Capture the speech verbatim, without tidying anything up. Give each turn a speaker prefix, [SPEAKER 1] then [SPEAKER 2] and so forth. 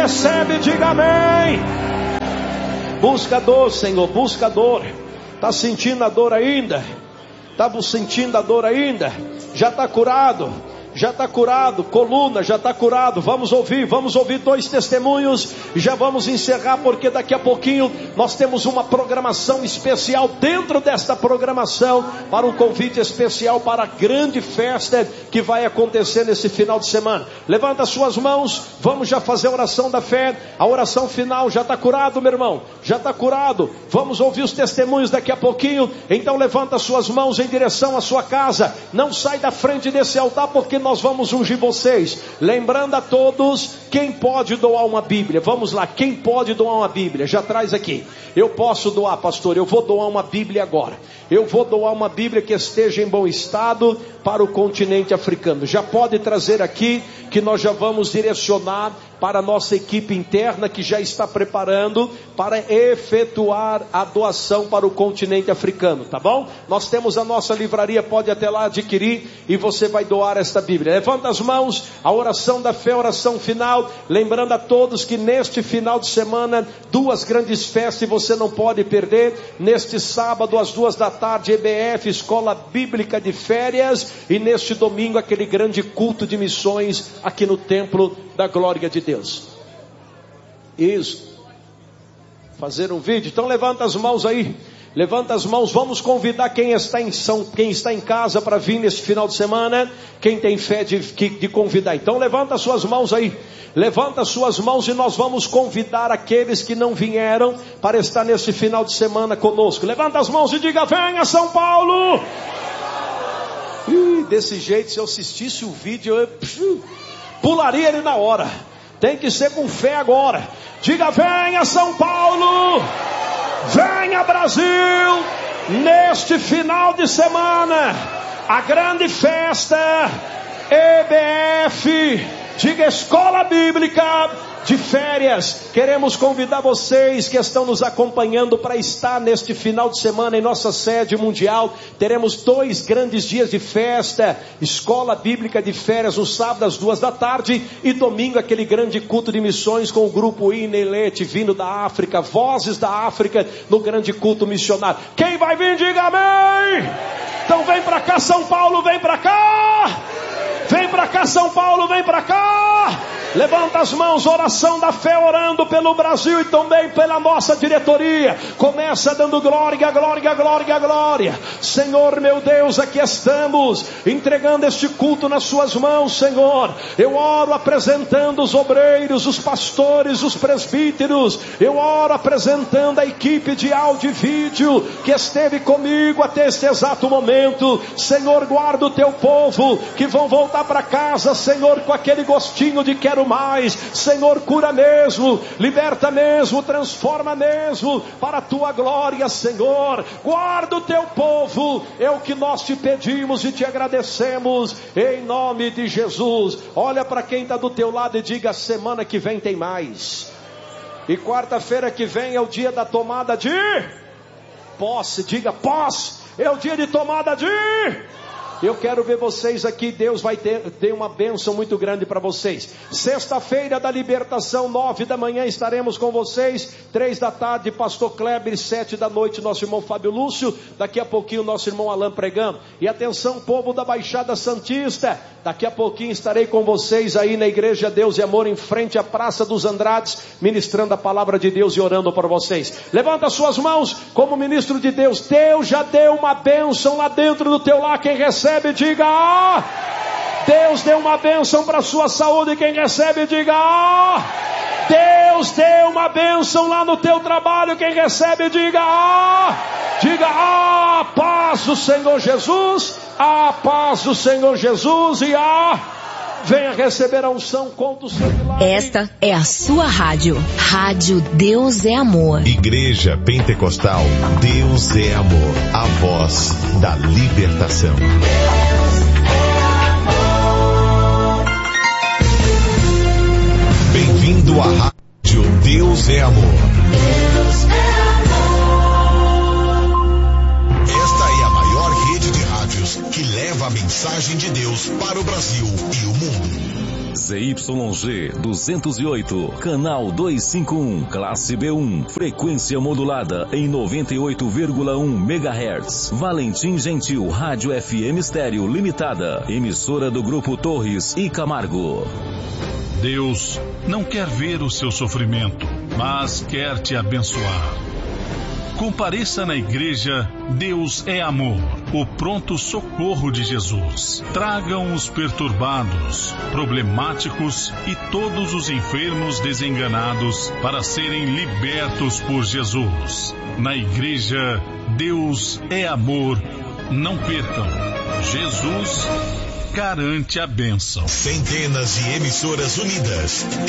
[SPEAKER 1] recebe, diga amém. Busca a dor, Senhor, busca a dor. Está sentindo a dor ainda? Está sentindo a dor ainda? Já está curado? Já está curado, coluna, já está curado. Vamos ouvir, vamos ouvir dois testemunhos e já vamos encerrar, porque daqui a pouquinho nós temos uma programação especial. Dentro desta programação, para um convite especial para a grande festa que vai acontecer nesse final de semana. Levanta as suas mãos, vamos já fazer a oração da fé. A oração final. Já está curado, meu irmão? Já está curado. Vamos ouvir os testemunhos daqui a pouquinho. Então levanta as suas mãos em direção à sua casa. Não sai da frente desse altar, porque nós vamos ungir vocês. Lembrando a todos, quem pode doar uma Bíblia? Vamos lá, quem pode doar uma Bíblia? Já traz aqui. Eu posso doar, pastor, eu vou doar uma Bíblia agora. Eu vou doar uma Bíblia que esteja em bom estado para o continente africano. Já pode trazer aqui, que nós já vamos direcionar para a nossa equipe interna, que já está preparando para efetuar a doação para o continente africano, tá bom? Nós temos a nossa livraria, pode até lá adquirir e você vai doar esta Bíblia. Levanta as mãos, a oração da fé, a oração final. Lembrando a todos que neste final de semana, duas grandes festas e você não pode perder. Neste sábado, às duas da tarde, E B F, Escola Bíblica de Férias. E neste domingo, aquele grande culto de missões aqui no Templo da Glória de Deus. Isso. Fazer um vídeo. Então levanta as mãos aí. Levanta as mãos. Vamos convidar quem está em, São, quem está em casa para vir neste final de semana. Quem tem fé de, de convidar. Então levanta as suas mãos aí. Levanta as suas mãos e nós vamos convidar aqueles que não vieram para estar nesse final de semana conosco. Levanta as mãos e diga: venha São Paulo. Ih, desse jeito, se eu assistisse o vídeo, eu psiu, pularia ele na hora. Tem que ser com fé agora. Diga: venha São Paulo, venha Brasil, neste final de semana, a grande festa E B F, diga Escola Bíblica de Férias. Queremos convidar vocês que estão nos acompanhando para estar neste final de semana em nossa sede mundial. Teremos dois grandes dias de festa, Escola Bíblica de Férias, no sábado às duas da tarde e domingo aquele grande culto de missões com o grupo Inelete vindo da África, Vozes da África, no grande culto missionário. Quem vai vir, diga amém. Então vem para cá São Paulo, vem para cá. Vem para cá São Paulo, vem para cá. Levanta as mãos, oração da fé, orando pelo Brasil e também pela nossa diretoria. Começa dando glória, glória, glória, glória. Senhor meu Deus, aqui estamos, entregando este culto nas suas mãos, Senhor. Eu oro apresentando os obreiros, os pastores, os presbíteros. Eu oro apresentando a equipe de áudio e vídeo que esteve comigo até este exato momento. Senhor, guarda o teu povo que vão voltar para casa, Senhor, com aquele gostinho de quero mais. Senhor, cura mesmo, liberta mesmo, transforma mesmo para a tua glória, Senhor. Guarda o teu povo, é o que nós te pedimos e te agradecemos em nome de Jesus. Olha para quem está do teu lado e diga: semana que vem tem mais. E quarta-feira que vem é o dia da tomada de posse. Diga posse, é o dia de tomada de... Eu quero ver vocês aqui. Deus vai ter, ter uma bênção muito grande para vocês. Sexta-feira da libertação, nove da manhã estaremos com vocês. Três da tarde, pastor Kleber. Sete da noite, nosso irmão Fábio Lúcio. Daqui a pouquinho, nosso irmão Alain pregando. E atenção, povo da Baixada Santista, daqui a pouquinho estarei com vocês aí na Igreja Deus e Amor, em frente à Praça dos Andrades, ministrando a palavra de Deus e orando por vocês. Levanta suas mãos como ministro de Deus. Deus já deu uma bênção lá dentro do teu lar. Quem recebe, diga ah! Deus deu uma bênção para a sua saúde. Quem recebe, diga ah! Deus deu uma bênção lá no teu trabalho. Quem recebe, diga ah! Diga ah! Paz do Senhor Jesus, a paz do Senhor Jesus e a... Venha receber a unção, conta o seu milagre.
[SPEAKER 2] Esta é a sua rádio. Rádio Deus é Amor.
[SPEAKER 3] Igreja Pentecostal Deus é Amor. A voz da libertação. Deus é amor. Bem-vindo à rádio Deus é Amor. Deus é amor. Esta é a maior rede de rádios que leva a mensagem de Deus para o Brasil e o mundo.
[SPEAKER 4] Z Y G duzentos e oito, canal duzentos e cinquenta e um, classe B um, frequência modulada em noventa e oito vírgula um megahertz. Valentim Gentil Rádio F M Estéreo Limitada, emissora do Grupo Torres e Camargo.
[SPEAKER 5] Deus não quer ver o seu sofrimento, mas quer te abençoar. Compareça na igreja Deus é Amor, o pronto socorro de Jesus. Tragam os perturbados, problemáticos e todos os enfermos desenganados para serem libertos por Jesus. Na igreja Deus é Amor, não percam. Jesus garante a bênção.
[SPEAKER 3] Centenas de emissoras unidas